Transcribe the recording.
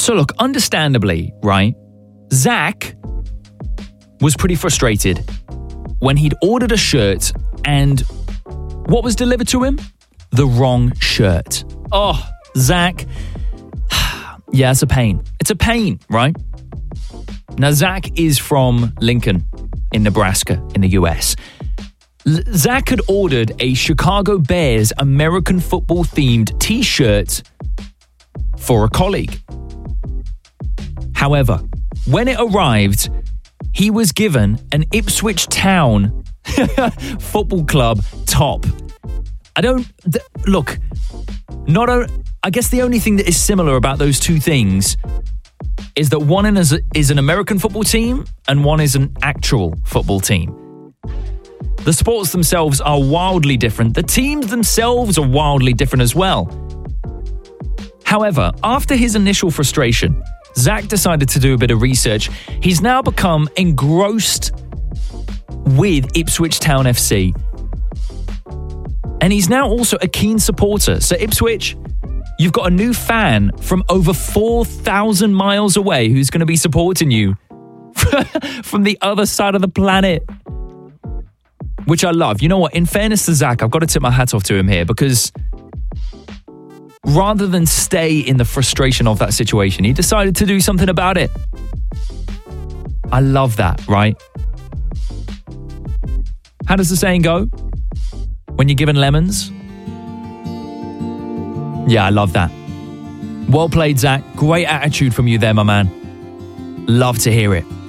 So look, understandably, right, Zach was pretty frustrated when he'd ordered a shirt and what was delivered to him? The wrong shirt. Oh, Zach. Yeah, it's a pain. It's a pain, right? Now, Zach is from Lincoln in Nebraska in the US. Zach had ordered a Chicago Bears American football themed t-shirt for a colleague. However, when it arrived, he was given an Ipswich Town football club top. I guess the only thing that is similar about those two things is that one is an American football team and one is an actual football team. The sports themselves are wildly different. The teams themselves are wildly different as well. However, after his initial frustration, Zach decided to do a bit of research. He's now become engrossed with Ipswich Town FC. And he's now also a keen supporter. So Ipswich, you've got a new fan from over 4,000 miles away who's going to be supporting you from the other side of the planet. Which I love. You know what? In fairness to Zach, I've got to tip my hat off to him here because rather than stay in the frustration of that situation, he decided to do something about it. I love that, right? How does the saying go? When you're given lemons? Yeah, I love that. Well played, Zach. Great attitude from you there, my man. Love to hear it.